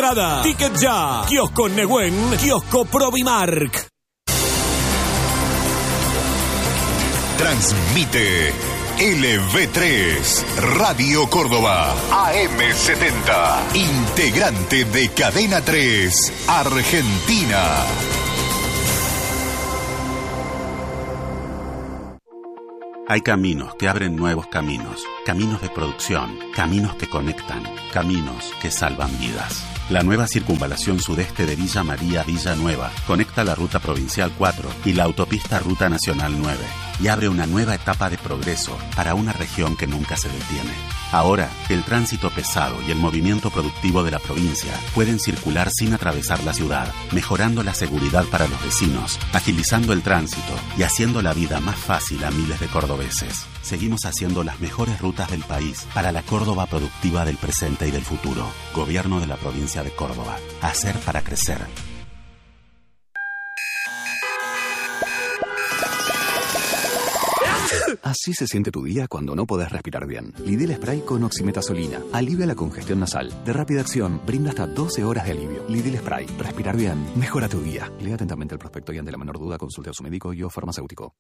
entrada. Ticket Ya. Kiosco Negüen. Kiosco Provimark. Transmite LV3 Radio Córdoba AM70, integrante de Cadena 3 Argentina. Hay caminos que abren nuevos caminos, caminos de producción, caminos que conectan, caminos que salvan vidas. La nueva circunvalación sudeste de Villa María Villanueva conecta la Ruta Provincial 4 y la autopista Ruta Nacional 9 y abre una nueva etapa de progreso para una región que nunca se detiene. Ahora, el tránsito pesado y el movimiento productivo de la provincia pueden circular sin atravesar la ciudad, mejorando la seguridad para los vecinos, agilizando el tránsito y haciendo la vida más fácil a miles de cordobeses. Seguimos haciendo las mejores rutas del país para la Córdoba productiva del presente y del futuro. Gobierno de la provincia de Córdoba. Hacer para crecer. Así se siente tu día cuando no podés respirar bien. Lidl Spray con oximetazolina. Alivia la congestión nasal. De rápida acción, brinda hasta 12 horas de alivio. Lidl Spray. Respirar bien. Mejora tu día. Lea atentamente el prospecto y ante la menor duda consulte a su médico y o farmacéutico.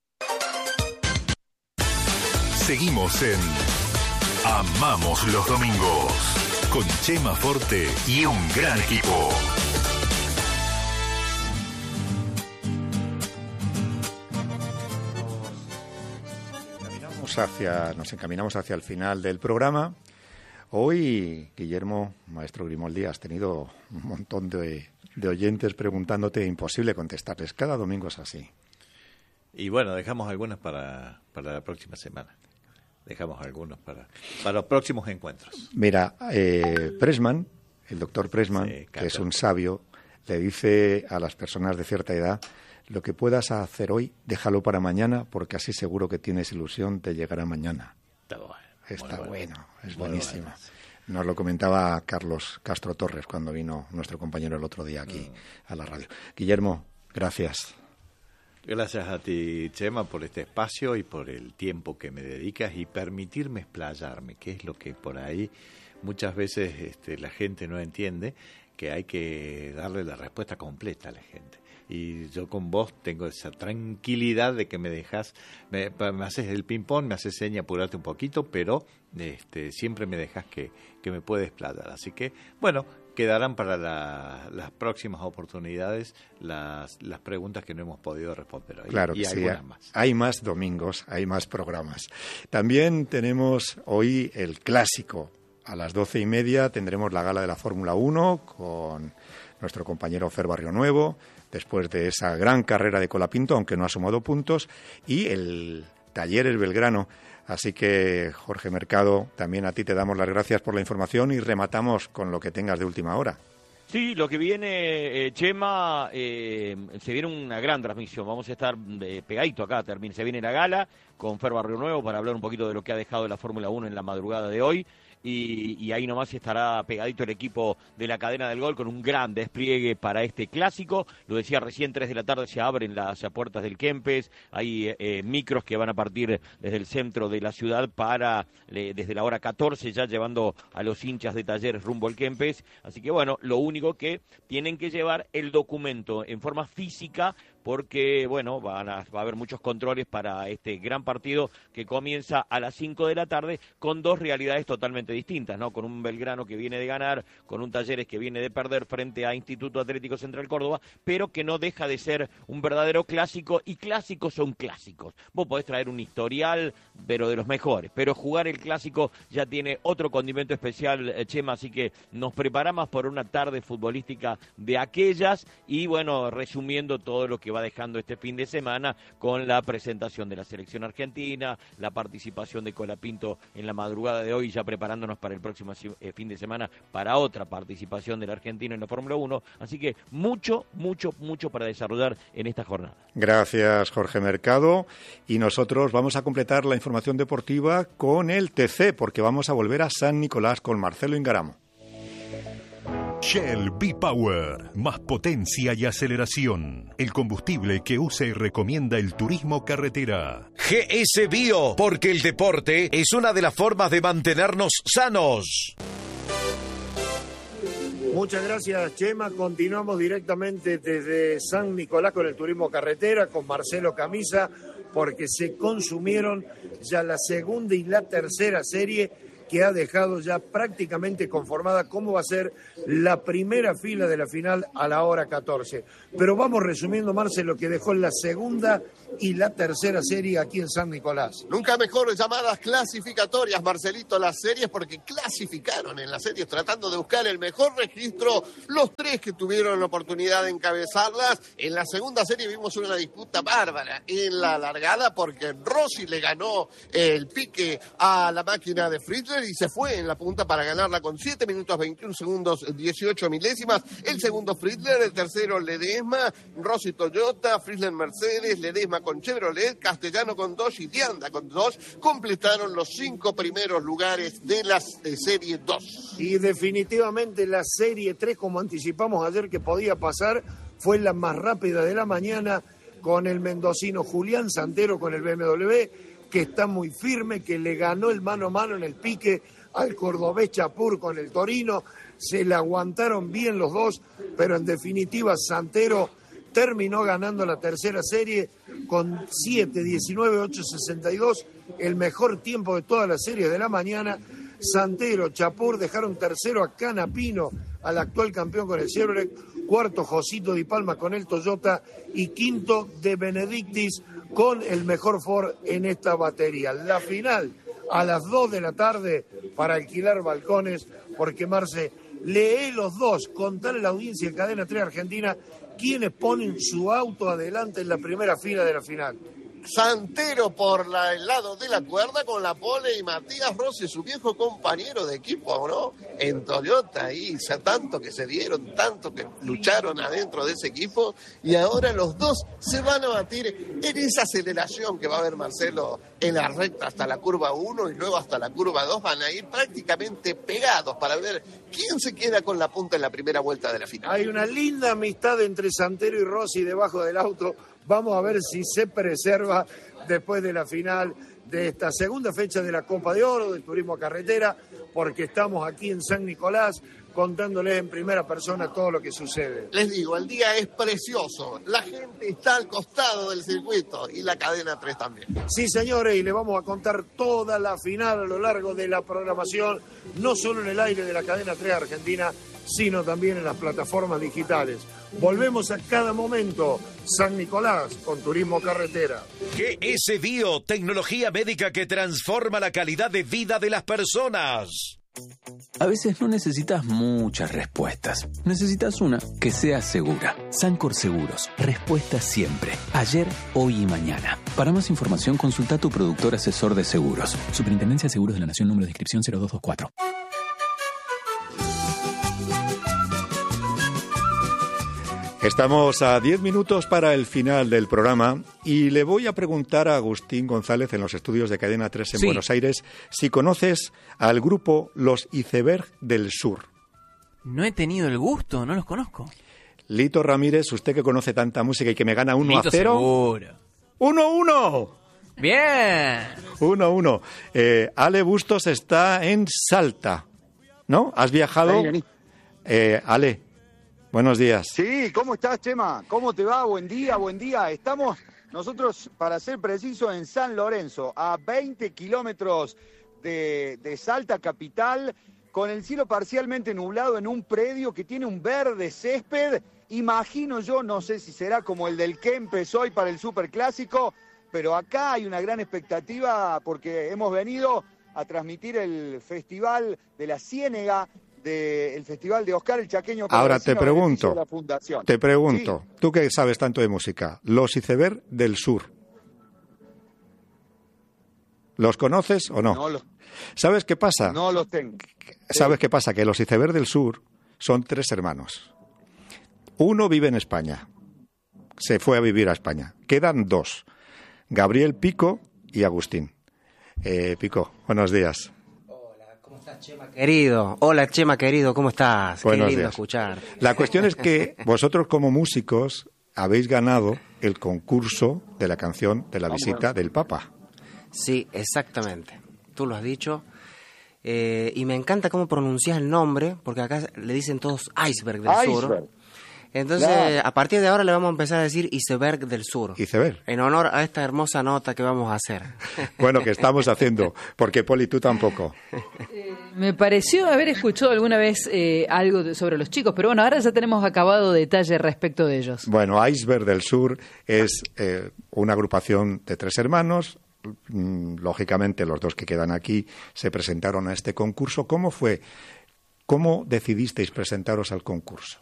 Seguimos en Amamos los Domingos con Chema Forte y un gran equipo. Nos encaminamos hacia el final del programa. Hoy, Guillermo, maestro Grimoldi, has tenido un montón de oyentes preguntándote, imposible contestarles. Cada domingo es así. Y bueno, dejamos algunas para la próxima semana. Dejamos algunos para los próximos encuentros. Mira, Pressman, el doctor Pressman, sí, que es un sabio, le dice a las personas de cierta edad: lo que puedas hacer hoy, déjalo para mañana, porque así seguro que tienes ilusión de llegar a mañana. Está bueno, es buenísimo. Nos lo comentaba Carlos Castro Torres cuando vino nuestro compañero el otro día aquí a la radio. Guillermo, gracias. Gracias a ti, Chema, por este espacio y por el tiempo que me dedicas y permitirme explayarme, que es lo que por ahí muchas veces la gente no entiende, que hay que darle la respuesta completa a la gente. Y yo con vos tengo esa tranquilidad de que me dejas, me haces el ping-pong, me haces seña, apurarte un poquito, pero siempre me dejas que me pueda explayar. Así que, bueno, quedarán para las próximas oportunidades las preguntas que no hemos podido responder hoy. Claro que y sí, algunas más. Hay más domingos, hay más programas. También tenemos hoy el clásico. A las 12:30 tendremos la gala de la Fórmula 1 con nuestro compañero Fer Barrionuevo, después de esa gran carrera de Colapinto, aunque no ha sumado puntos, y el Talleres Belgrano. Así que, Jorge Mercado, también a ti te damos las gracias por la información y rematamos con lo que tengas de última hora. Sí, lo que viene, Chema, se viene una gran transmisión. Vamos a estar pegadito acá, se viene la gala con Fer Barrionuevo para hablar un poquito de lo que ha dejado la Fórmula 1 en la madrugada de hoy. Y ahí nomás estará pegadito el equipo de la cadena del gol con un gran despliegue para este clásico. Lo decía recién, 3 de la tarde se abren las puertas del Kempes. Hay micros que van a partir desde el centro de la ciudad desde la hora 14 ya llevando a los hinchas de Talleres rumbo al Kempes. Así que bueno, lo único que tienen que llevar el documento en forma física, porque bueno, va a haber muchos controles para este gran partido que comienza a las 5 de la tarde con dos realidades totalmente distintas, ¿no? Con un Belgrano que viene de ganar, con un Talleres que viene de perder frente a Instituto Atlético Central Córdoba, pero que no deja de ser un verdadero clásico, y clásicos son clásicos. Vos podés traer un historial, pero de los mejores, pero jugar el clásico ya tiene otro condimento especial, Chema, así que nos preparamos por una tarde futbolística de aquellas, y bueno, resumiendo todo lo que va dejando este fin de semana con la presentación de la selección argentina, la participación de Colapinto en la madrugada de hoy, ya preparándonos para el próximo fin de semana para otra participación del argentino en la Fórmula 1, así que mucho para desarrollar en esta jornada. Gracias, Jorge Mercado, y nosotros vamos a completar la información deportiva con el TC, porque vamos a volver a San Nicolás con Marcelo Ingaramo. Shell V-Power, más potencia y aceleración. El combustible que usa y recomienda el turismo carretera. GS Bio, porque el deporte es una de las formas de mantenernos sanos. Muchas gracias, Chema. Continuamos directamente desde San Nicolás con el turismo carretera, con Marcelo Camisa, porque se consumieron ya la segunda y la tercera serie, que ha dejado ya prácticamente conformada cómo va a ser la primera fila de la final a la hora 14. Pero vamos resumiendo, Marce, lo que dejó en la segunda y la tercera serie aquí en San Nicolás. Nunca mejor llamadas clasificatorias, Marcelito, las series, porque clasificaron en las series tratando de buscar el mejor registro los tres que tuvieron la oportunidad de encabezarlas. En la segunda serie vimos una disputa bárbara en la largada, porque Rossi le ganó el pique a la máquina de Friedler y se fue en la punta para ganarla con 7 minutos 21 segundos 18 milésimas. El segundo Friedler, el tercero Ledesma, Rossi Toyota, Friedler Mercedes, Ledesma con Chevrolet, Castellano con Dodge y Dianda con Dodge completaron los 5 primeros lugares de la serie 2. Y definitivamente la serie 3, como anticipamos ayer que podía pasar, fue la más rápida de la mañana, con el mendocino Julián Santero con el BMW, que está muy firme, que le ganó el mano a mano en el pique al cordobés Chapur con el Torino. Se le aguantaron bien los dos, pero en definitiva Santero terminó ganando la tercera serie con 7:19.862, el mejor tiempo de todas las series de la mañana. Santero, Chapur dejaron tercero a Canapino, al actual campeón con el Chevrolet, cuarto Josito Di Palma con el Toyota y quinto De Benedictis con el mejor Ford en esta batería. La final a las 2 de la tarde para alquilar balcones, porque Marce, lee los dos, contale a la audiencia en Cadena 3 Argentina quienes ponen su auto adelante en la primera fila de la final. Santero por el lado de la cuerda con la pole y Matías Rossi, su viejo compañero de equipo, ¿no? En Toyota, y tanto que se dieron, tanto que lucharon adentro de ese equipo, y ahora los dos se van a batir en esa aceleración que va a haber Marcelo en la recta hasta la curva 1 y luego hasta la curva 2. Van a ir prácticamente pegados para ver quién se queda con la punta en la primera vuelta de la final. Hay una linda amistad entre Santero y Rossi debajo del auto. Vamos a ver si se preserva después de la final de esta segunda fecha de la Copa de Oro del Turismo Carretera, porque estamos aquí en San Nicolás contándoles en primera persona todo lo que sucede. Les digo, el día es precioso, la gente está al costado del circuito y la Cadena 3 también. Sí, señores, y les vamos a contar toda la final a lo largo de la programación, no solo en el aire de la Cadena 3 Argentina, sino también en las plataformas digitales. Volvemos a cada momento. San Nicolás con Turismo Carretera. GS Bio, tecnología médica que transforma la calidad de vida de las personas. A veces no necesitas muchas respuestas. Necesitas una que sea segura. Sancor Seguros. Respuesta siempre. Ayer, hoy y mañana. Para más información, consulta a tu productor asesor de seguros. Superintendencia de Seguros de la Nación, número de inscripción 0224. Estamos a 10 minutos para el final del programa y le voy a preguntar a Agustín González en los estudios de Cadena 3 en Buenos Aires si conoces al grupo Los Iceberg del Sur. No he tenido el gusto, no los conozco. Lito Ramírez, usted que conoce tanta música y que me gana 1-0. Lito seguro. 1-1. Bien. 1-1. Ale Bustos está en Salta, ¿no? ¿Has viajado? Ale. Buenos días. Sí, ¿cómo estás, Chema? ¿Cómo te va? Buen día, buen día. Estamos nosotros, para ser precisos, en San Lorenzo, a 20 kilómetros de Salta capital, con el cielo parcialmente nublado en un predio que tiene un verde césped. Imagino yo, no sé si será como el del Kempes hoy para el Superclásico, pero acá hay una gran expectativa porque hemos venido a transmitir el Festival de la Ciénega, del Festival de Oscar el Chaqueño. Ahora te pregunto, ¿Sí? tú que sabes tanto de música, Los Iceberg del Sur, ¿los conoces o no? ¿Sabes qué pasa? No los tengo. ¿Sabes qué pasa? Que los Iceberg del Sur son 3 hermanos. Uno vive en España, se fue a vivir a España. Quedan 2, Gabriel Pico y Agustín. Pico, buenos días. ¿Cómo estás, Chema querido? Hola, Chema querido, ¿cómo estás? Buenos Qué lindo días. escuchar. La cuestión es que vosotros como músicos habéis ganado el concurso de la canción de la visita del Papa. Sí, exactamente. Tú lo has dicho. Y me encanta cómo pronuncias el nombre, porque acá le dicen todos Iceberg del Sur. Entonces, claro, a partir de ahora le vamos a empezar a decir Iceberg del Sur. Iceberg. En honor a esta hermosa nota que vamos a hacer. Bueno, que estamos haciendo, porque Poli, tú tampoco. Me pareció haber escuchado alguna vez algo sobre los chicos, pero bueno, ahora ya tenemos acabado detalle respecto de ellos. Bueno, Iceberg del Sur es una agrupación de 3 hermanos. Lógicamente, los 2 que quedan aquí se presentaron a este concurso. ¿Cómo fue? ¿Cómo decidisteis presentaros al concurso?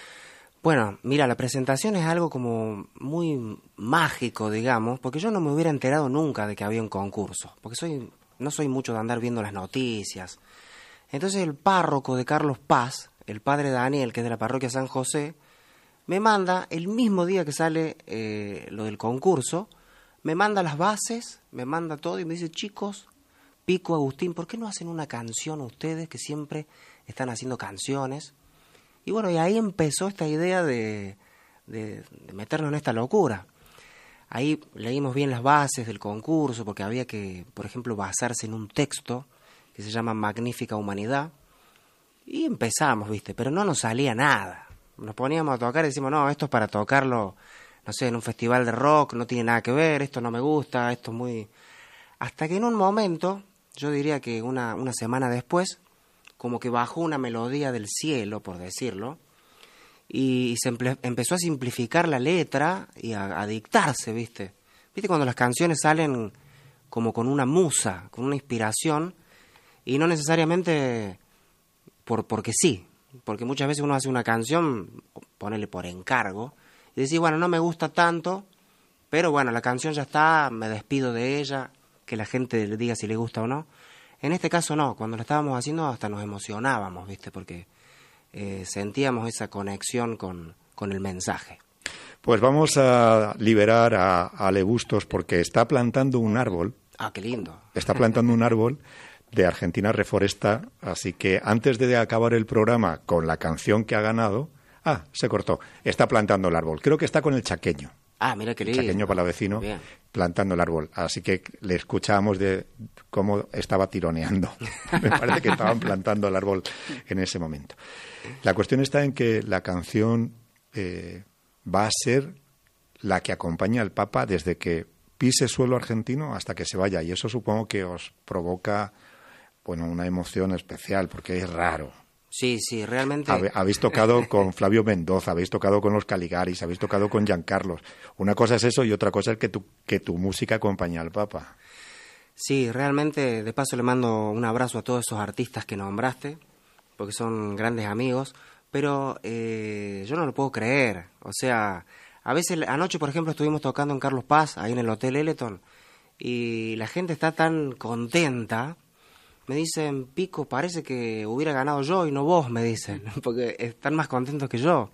Bueno, mira, la presentación es algo como muy mágico, digamos, porque yo no me hubiera enterado nunca de que había un concurso, porque no soy mucho de andar viendo las noticias. Entonces el párroco de Carlos Paz, el padre Daniel, que es de la parroquia San José, me manda, el mismo día que sale lo del concurso, me manda las bases, me manda todo y me dice, chicos, Pico, Agustín, ¿por qué no hacen una canción ustedes que siempre están haciendo canciones? Y bueno, y ahí empezó esta idea de meternos en esta locura. Ahí leímos bien las bases del concurso, porque había que, por ejemplo, basarse en un texto que se llama Magnífica Humanidad. Y empezamos, ¿viste? Pero no nos salía nada. Nos poníamos a tocar y decimos, no, esto es para tocarlo, no sé, en un festival de rock, no tiene nada que ver, esto no me gusta, esto es muy... Hasta que en un momento, yo diría que una semana después, como que bajó una melodía del cielo, por decirlo, y se empezó a simplificar la letra y a dictarse, ¿viste? ¿Viste cuando las canciones salen como con una musa, con una inspiración, y no necesariamente porque sí? Porque muchas veces uno hace una canción, ponele por encargo, y decís, bueno, no me gusta tanto, pero bueno, la canción ya está, me despido de ella, que la gente le diga si le gusta o no. En este caso no, cuando lo estábamos haciendo hasta nos emocionábamos, ¿viste? Porque sentíamos esa conexión con el mensaje. Pues vamos a liberar a Ale Bustos porque está plantando un árbol. Ah, qué lindo. Está plantando un árbol de Argentina Reforesta, así que antes de acabar el programa con la canción que ha ganado... Ah, se cortó. Está plantando el árbol. Creo que está con el chaqueño. Ah, mira qué lindo. Chaqueño palavecino, bien, plantando el árbol. Así que le escuchábamos de cómo estaba tironeando. Me parece que estaban plantando el árbol en ese momento. La cuestión está en que la canción va a ser la que acompaña al Papa desde que pise suelo argentino hasta que se vaya. Y eso supongo que os provoca, bueno, una emoción especial, porque es raro. Sí, realmente... Habéis tocado con Flavio Mendoza, habéis tocado con los Caligaris, habéis tocado con Giancarlos. Una cosa es eso y otra cosa es que tu música acompaña al Papa. Sí, realmente, de paso le mando un abrazo a todos esos artistas que nombraste, porque son grandes amigos, pero yo no lo puedo creer. O sea, a veces, anoche por ejemplo estuvimos tocando en Carlos Paz, ahí en el Hotel Eleton, y la gente está tan contenta. Me dicen, Pico, parece que hubiera ganado yo y no vos, me dicen, porque están más contentos que yo.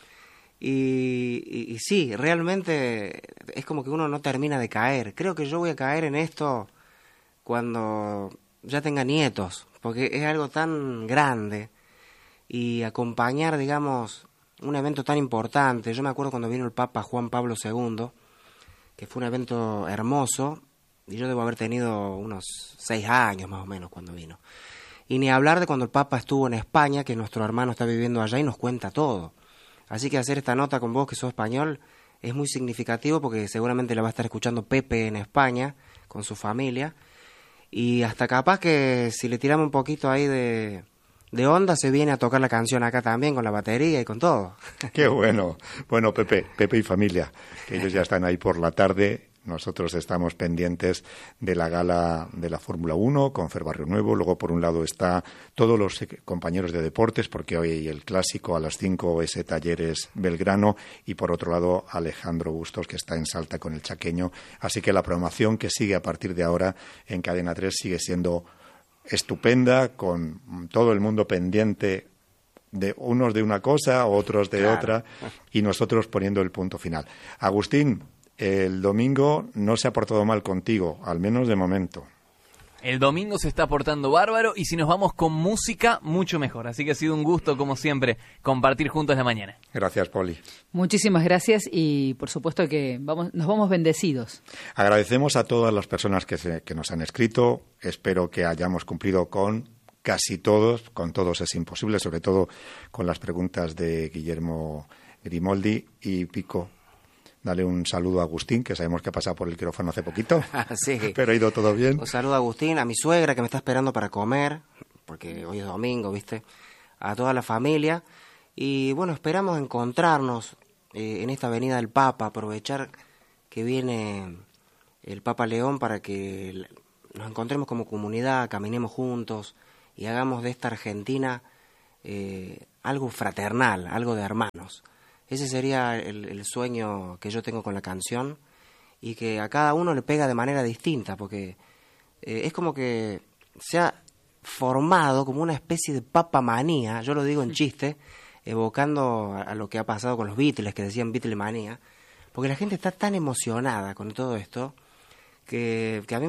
Y sí, realmente es como que uno no termina de caer. Creo que yo voy a caer en esto cuando ya tenga nietos, porque es algo tan grande. Y acompañar, digamos, un evento tan importante. Yo me acuerdo cuando vino el Papa Juan Pablo II, que fue un evento hermoso, y yo debo haber tenido unos 6 años más o menos cuando vino. Y ni hablar de cuando el Papa estuvo en España, que nuestro hermano está viviendo allá y nos cuenta todo. Así que hacer esta nota con vos, que sos español, es muy significativo porque seguramente la va a estar escuchando Pepe en España, con su familia. Y hasta capaz que si le tiramos un poquito ahí de onda, se viene a tocar la canción acá también, con la batería y con todo. ¡Qué bueno! Bueno, Pepe y familia, que ellos ya están ahí por la tarde. Nosotros estamos pendientes de la gala de la Fórmula 1 con Fer Barrio Nuevo. Luego, por un lado, está todos los compañeros de deportes, porque hoy el clásico a las 5 es Talleres Belgrano. Y por otro lado, Alejandro Bustos, que está en Salta con el chaqueño. Así que la programación que sigue a partir de ahora en Cadena 3 sigue siendo estupenda, con todo el mundo pendiente de unos de una cosa, otros de otra, y nosotros poniendo el punto final. Agustín, el domingo no se ha portado mal contigo, al menos de momento. El domingo se está portando bárbaro y si nos vamos con música, mucho mejor. Así que ha sido un gusto, como siempre, compartir juntos la mañana. Gracias, Poli. Muchísimas gracias y por supuesto que nos vamos bendecidos. Agradecemos a todas las personas que nos han escrito. Espero que hayamos cumplido con casi todos. Con todos es imposible, sobre todo con las preguntas de Guillermo Grimoldi y Pico. Dale un saludo a Agustín, que sabemos que ha pasado por el quirófano hace poquito. Sí. Pero ha ido todo bien. Un saludo a Agustín, a mi suegra que me está esperando para comer, porque hoy es domingo, ¿viste? A toda la familia. Y bueno, esperamos encontrarnos en esta Avenida del Papa, aprovechar que viene el Papa León para que nos encontremos como comunidad, caminemos juntos y hagamos de esta Argentina algo fraternal, algo de hermanos. Ese sería el sueño que yo tengo con la canción y que a cada uno le pega de manera distinta, porque es como que se ha formado como una especie de papamanía, yo lo digo en chiste, evocando a lo que ha pasado con los Beatles, que decían Beatlemanía, porque la gente está tan emocionada con todo esto que a mí